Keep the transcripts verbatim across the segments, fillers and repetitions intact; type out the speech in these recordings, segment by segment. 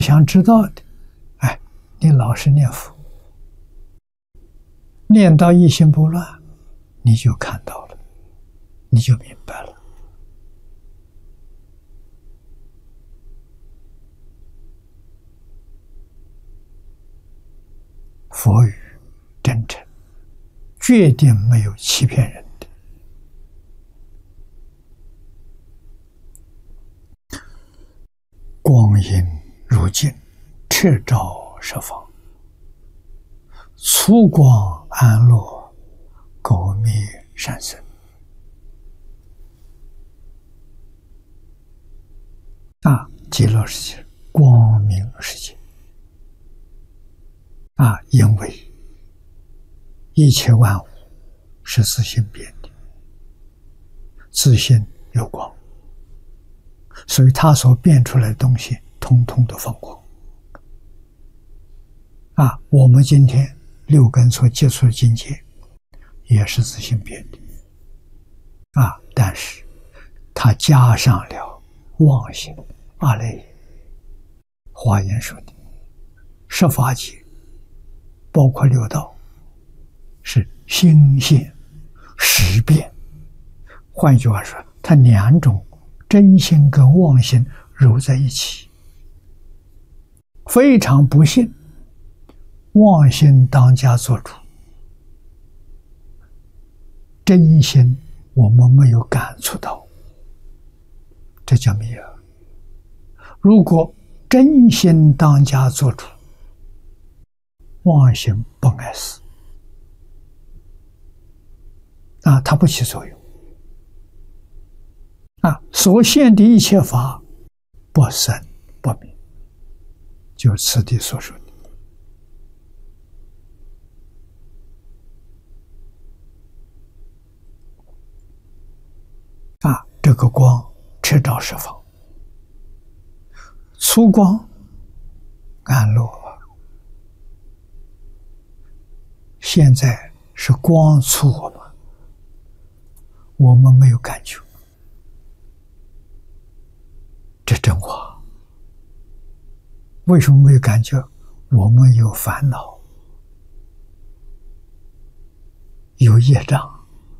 想知道的，哎，你老实念佛，念到一心不乱，你就看到了，你就明白了。佛语真诚，决定没有欺骗人的。光阴如镜，赤照十方，粗光安落，垢灭善生。啊，极乐世界，光明世界。啊，因为一切万物是自性变的，自性有光，所以它所变出来的东西，通通都放光。啊，我们今天六根所接触的境界，也是自性变的。啊，但是它加上了妄心、阿赖耶。华严说的十法界，包括六道，是心现识变。换句话说，它两种真心跟妄心揉在一起。非常不幸，妄心当家做主，真心我们没有感触到，这叫灭了。如果真心当家做主，妄心不碍事，啊，它不起作用。啊，所现的一切法，不生不灭，就是此地所说的。啊，这个光赤照十方，粗光安落。现在是光粗我们，我们没有感觉，这真话。为什么没有感觉？我们有烦恼，有业障。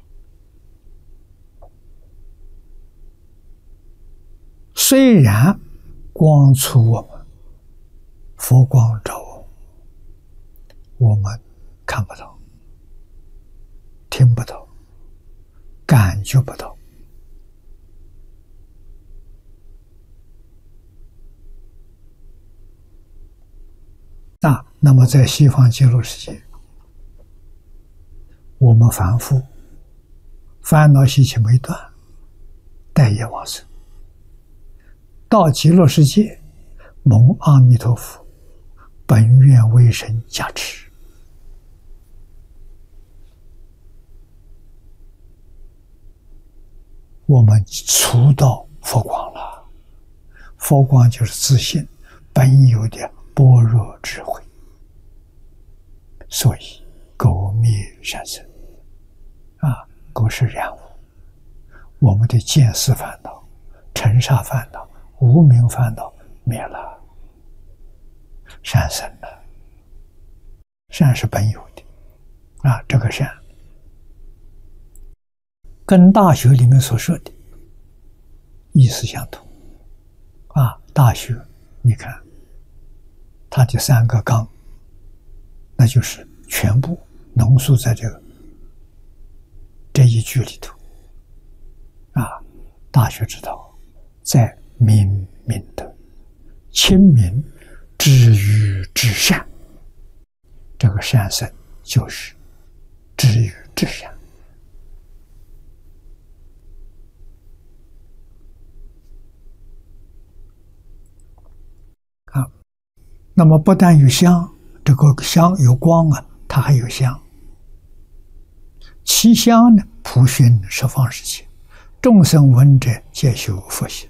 虽然光粗我们，佛光照我们，我们看不到，听不到，感觉不到。啊，那么在西方极乐世界，我们凡夫烦恼习气没断，待业往生。到极乐世界，蒙阿弥陀佛本愿威神加持，我们触到佛光了。佛光就是自信本有的般若智慧，所以垢灭善生。啊，垢是染污，我们的见思烦恼、尘沙烦恼、无明烦恼灭了，善生了。善是本有的，啊，这个善跟大学里面所说的意思相同。啊，大学你看它的三个纲，那就是全部浓缩在这个这一句里头。啊，大学之道，在明明德，亲民，知于至善。这个善生就是知于至善。啊，那么不但有香，这个香有光啊，它还有香。其香呢，普熏十方世界，众生闻者皆修佛行。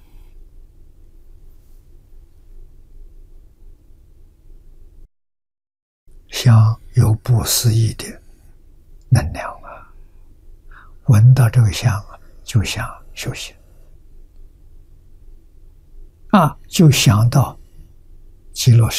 香有不思议的能量啊，闻到这个香啊，就想修行啊，就想到极乐世